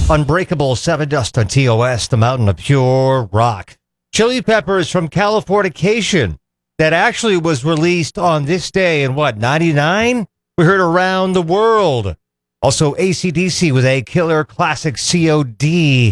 Unbreakable, Seven Dust on TOS, the mountain of pure rock. Chili Peppers from Californication, that actually was released on this day in 99? We heard Around the World. Also, AC/DC with a killer classic COD.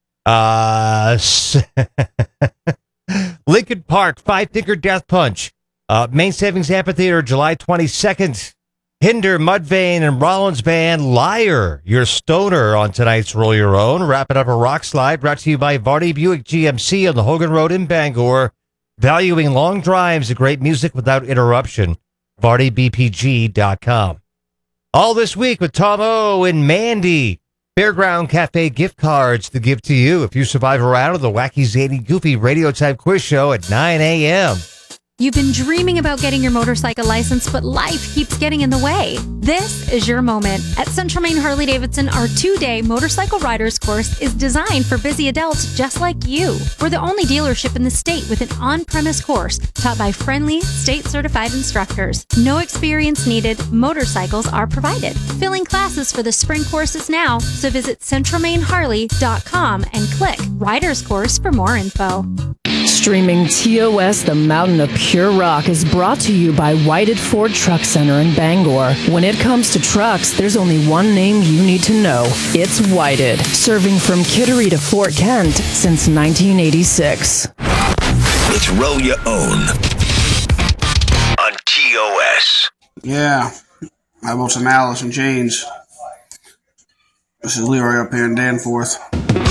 Linkin Park, Five Finger Death Punch. Main Savings Amphitheater, July 22nd. Hinder, Mudvayne, and Rollins Band, Liar, your stoner on tonight's Roll Your Own. Wrapping up a rock slide brought to you by Vardy Buick GMC on the Hogan Road in Bangor. Valuing long drives and great music without interruption. VardyBPG.com. All this week with Tom O and Mandy. Fairground Cafe gift cards to give to you if you survive a round of the wacky, zany, goofy radio type quiz show at 9 a.m. You've been dreaming about getting your motorcycle license, but life keeps getting in the way. This is your moment. At Central Maine Harley-Davidson, our 2-day motorcycle riders course is designed for busy adults just like you. We're the only dealership in the state with an on-premise course taught by friendly, state-certified instructors. No experience needed. Motorcycles are provided. Filling classes for the spring courses now, so visit centralmaineharley.com and click Riders Course for more info. Streaming TOS, the mountain of pure rock, is brought to you by Whited Ford Truck Center in Bangor. When it comes to trucks, there's only one name you need to know. It's Whited, serving from Kittery to Fort Kent since 1986. It's Roll Your Own on TOS. Yeah, how about some Alice in Chains? This is Leroy up here in Danforth.